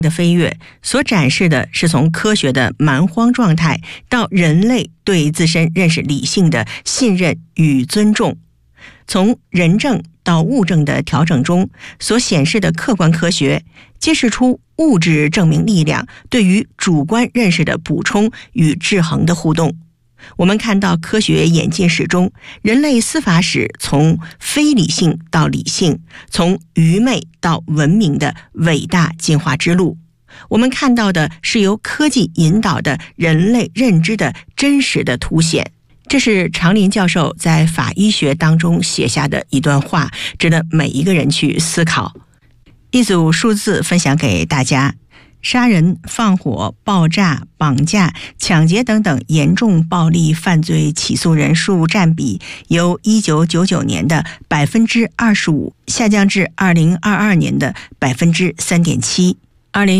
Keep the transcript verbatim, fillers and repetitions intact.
的飞跃所展示的是从科学的蛮荒状态到人类对自身认识理性的信任与尊重，从人证到物证的调整中所显示的客观科学，揭示出物质证明力量对于主观认识的补充与制衡的互动。我们看到科学演进史中，人类司法史从非理性到理性，从愚昧到文明的伟大进化之路。我们看到的是由科技引导的人类认知的真实的凸显。这是常林教授在法医学当中写下的一段话，值得每一个人去思考。一组数字分享给大家：杀人、放火、爆炸、绑架、抢劫等等严重暴力犯罪起诉人数占比由一九九九年的百分之二十五下降至二零二二年的百分之三点七。二零